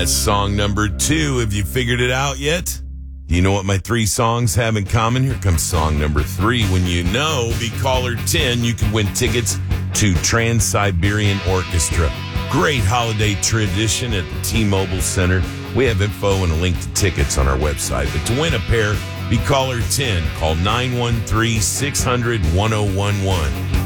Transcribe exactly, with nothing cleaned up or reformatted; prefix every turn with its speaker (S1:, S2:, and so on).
S1: That's song number two. Have you figured it out yet? Do you know what my three songs have in common? Here comes song number three. When you know, be caller ten. You can win tickets to Trans-Siberian Orchestra. Great holiday tradition at the T-Mobile Center. We have info and a link to tickets on our website. But to win a pair, be caller ten. Call nine one three, six hundred, ten eleven.